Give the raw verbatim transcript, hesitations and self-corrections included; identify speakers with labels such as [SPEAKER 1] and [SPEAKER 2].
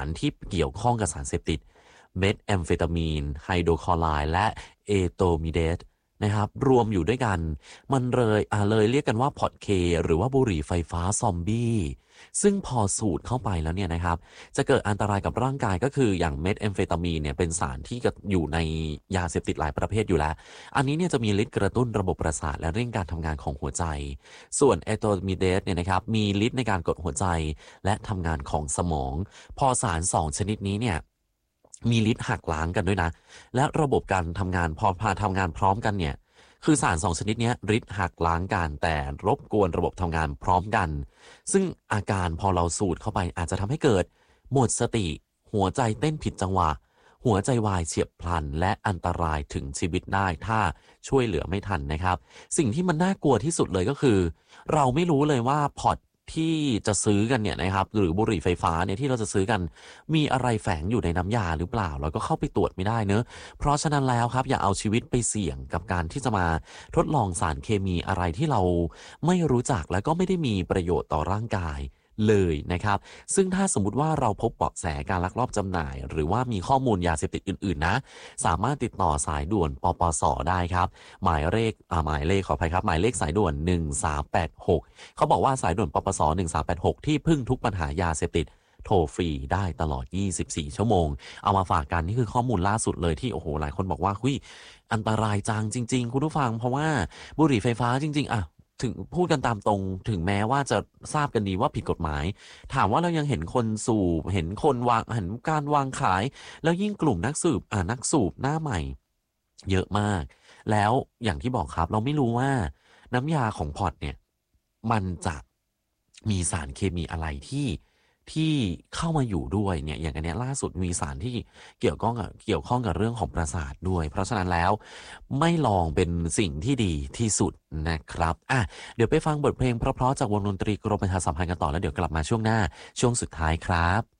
[SPEAKER 1] ารที่เกี่ยวข้องกับสารเสพติดเมทแอมเฟตามีนไฮโดรคลอไรด์และเอโตมิเดตนะครับรวมอยู่ด้วยกันมันเลยอ่าเลยเรียกกันว่าพอดเคหรือว่าบุหรี่ไฟฟ้าซอมบี้ซึ่งพอสูดเข้าไปแล้วเนี่ยนะครับจะเกิดอันตรายกับร่างกายก็คืออย่างเมทแอมเฟตามีนเนี่ยเป็นสารที่อยู่ในยาเสพติดหลายประเภทอยู่แล้วอันนี้เนี่ยจะมีฤทธิ์กระตุ้นระบบประสาทและเร่งการทำงานของหัวใจส่วนเอโตมิเดตเนี่ยนะครับมีฤทธิ์ในการกดหัวใจและทำงานของสมองพอสารสองชนิดนี้เนี่ยมีฤทธิ์หักล้างกันด้วยนะและระบบการทำงานพอพาทำงานพร้อมกันเนี่ยคือสารสองชนิดนี้ฤทธิ์หักล้างกันแต่รบกวนระบบทำงานพร้อมกันซึ่งอาการพอเราสูดเข้าไปอาจจะทำให้เกิดหมดสติหัวใจเต้นผิดจังหวะหัวใจวายเฉียบพลันและอันตรายถึงชีวิตได้ถ้าช่วยเหลือไม่ทันนะครับสิ่งที่มันน่ากลัวที่สุดเลยก็คือเราไม่รู้เลยว่าพอร์ตที่จะซื้อกันเนี่ยนะครับหรือบุหรี่ไฟฟ้าเนี่ยที่เราจะซื้อกันมีอะไรแฝงอยู่ในน้ำยาหรือเปล่าเราก็เข้าไปตรวจไม่ได้เนอะเพราะฉะนั้นแล้วครับอย่าเอาชีวิตไปเสี่ยงกับการที่จะมาทดลองสารเคมีอะไรที่เราไม่รู้จักและก็ไม่ได้มีประโยชน์ต่อร่างกายเลยนะครับซึ่งถ้าสมมุติว่าเราพบเบาะแสการลักลอบจำหน่ายหรือว่ามีข้อมูลยาเสพติดอื่นๆนะสามารถติดต่อสายด่วนปปสได้ครับหมายเลขอ่าหมายเลขขออภัยครับหมายเลขสายด่วนหนึ่งสามแปดหกเขาบอกว่าสายด่วนปปสหนึ่งสามแปดหกที่พึ่งทุกปัญหายาเสพติดโทรฟรีได้ตลอดยี่สิบสี่ชั่วโมงเอามาฝากกันนี่คือข้อมูลล่าสุดเลยที่โอ้โหหลายคนบอกว่าหุยอันตรายจังจริงๆคุณผู้ฟังเพราะว่าบุหรี่ไฟฟ้าจริงๆอะถึงพูดกันตามตรงถึงแม้ว่าจะทราบกันดีว่าผิดกฎหมายถามว่าเรายังเห็นคนสูบเห็นคนวางเห็นการวางขายแล้วยิ่งกลุ่มนักสูบอ่านักสูบหน้าใหม่เยอะมากแล้วอย่างที่บอกครับเราไม่รู้ว่าน้ำยาของพอร์ตเนี่ยมันจะมีสารเคมีอะไรที่ที่เข้ามาอยู่ด้วยเนี่ยอย่างอันเนี้ยล่าสุดมีสารที่เกี่ยวข้องกับเกี่ยวข้องกับเรื่องของประสาทด้วยเพราะฉะนั้นแล้วไม่ลองเป็นสิ่งที่ดีที่สุดนะครับอ่ะเดี๋ยวไปฟังบทเพลงเพราะๆจากวงดนตรีกรมประชาสัมพันธ์กันต่อแล้วเดี๋ยวกลับมาช่วงหน้าช่วงสุดท้ายครับ